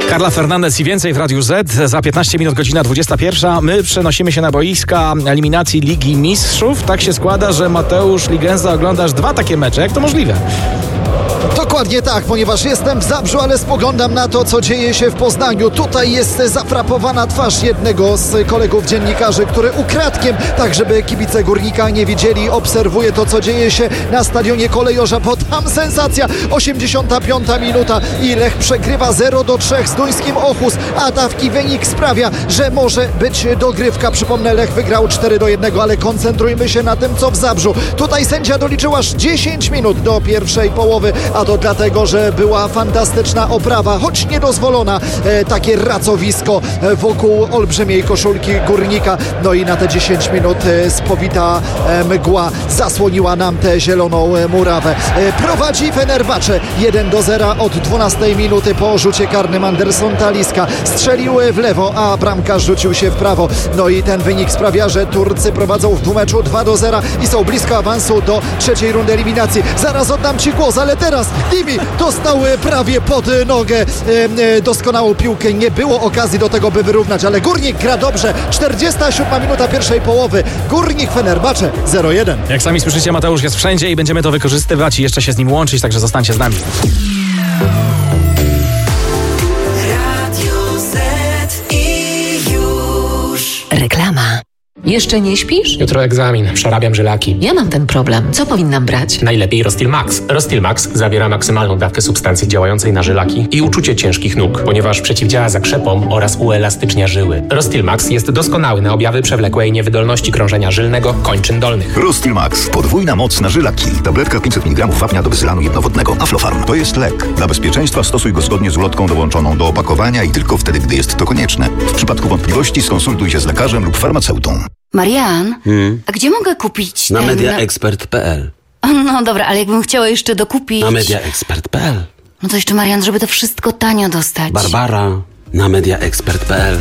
Carla Fernandez i więcej w Radiu Z. Za 15 minut godzina 21. My przenosimy się na boiska eliminacji Ligi Mistrzów. Tak się składa, że Mateusz Ligenza oglądasz dwa takie mecze. Jak to możliwe? Dokładnie tak, ponieważ jestem w Zabrzu, ale spoglądam na to, co dzieje się w Poznaniu. Tutaj jest zafrapowana twarz jednego z kolegów dziennikarzy, który ukradkiem, tak żeby kibice Górnika nie widzieli, obserwuje to, co dzieje się na stadionie Kolejorza, bo tam sensacja. 85 minuta i Lech przegrywa 0-3 z duńskim Ochus, a taki wynik sprawia, że może być dogrywka. Przypomnę, Lech wygrał 4-1, ale koncentrujmy się na tym, co w Zabrzu. Tutaj sędzia doliczył aż 10 minut do pierwszej połowy, a to dlatego, że była fantastyczna oprawa, choć niedozwolona, takie racowisko wokół olbrzymiej koszulki Górnika. No i na te 10 minut spowita mgła zasłoniła nam tę zieloną murawę. Prowadzi Fenerbahce 1-0 od 12 minuty po rzucie karnym. Anderson Talisca strzelił w lewo, a bramkarz rzucił się w prawo. No i ten wynik sprawia, że Turcy prowadzą w dwumeczu 2-0 i są blisko awansu do trzeciej rundy eliminacji. Zaraz oddam Ci głos, ale teraz Dimi dostał prawie pod nogę doskonałą piłkę. Nie było okazji do tego, by wyrównać, ale Górnik gra dobrze. 47 minuta pierwszej połowy. Górnik Fenerbahce 0-1. Jak sami słyszycie, Mateusz jest wszędzie i będziemy to wykorzystywać i jeszcze się z nim łączyć, także zostańcie z nami. Reklama. Jeszcze nie śpisz? Jutro egzamin, przerabiam żylaki. Ja mam ten problem. Co powinnam brać? Najlepiej Rostil Max. Rostil Max zawiera maksymalną dawkę substancji działającej na żylaki i uczucie ciężkich nóg, ponieważ przeciwdziała zakrzepom oraz uelastycznia żyły. Rostil Max jest doskonały na objawy przewlekłej niewydolności krążenia żylnego kończyn dolnych. Rostil Max. Podwójna moc na żylaki. Tabletka 500 mg wapnia do wyzylanu jednowodnego. Aflofarm. To jest lek. Dla bezpieczeństwa stosuj go zgodnie z ulotką dołączoną do opakowania i tylko wtedy, gdy jest to konieczne. W przypadku wątpliwości skonsultuj się z lekarzem lub farmaceutą. Marian, a gdzie mogę kupić Na ten... mediaexpert.pl. No dobra, ale jakbym chciała jeszcze dokupić... Na mediaexpert.pl. No to jeszcze, Marian, żeby to wszystko tanio dostać. Barbara. Na mediaexpert.pl.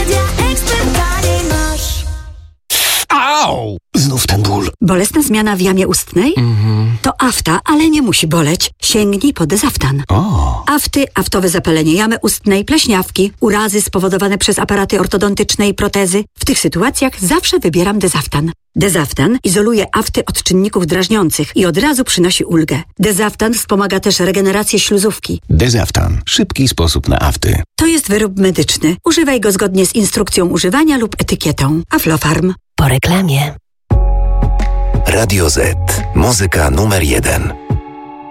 Au! Znów ten ból. Bolesna zmiana w jamie ustnej? To afta, ale nie musi boleć. Sięgnij po Dezaftan. Afty, aftowe zapalenie jamy ustnej, pleśniawki, urazy spowodowane przez aparaty ortodontyczne i protezy. W tych sytuacjach zawsze wybieram Dezaftan. Dezaftan izoluje afty od czynników drażniących i od razu przynosi ulgę. Dezaftan wspomaga też regenerację śluzówki. Dezaftan. Szybki sposób na afty. To jest wyrób medyczny. Używaj go zgodnie z instrukcją używania lub etykietą. Aflofarm. Po reklamie. Radio Z. Muzyka numer 1.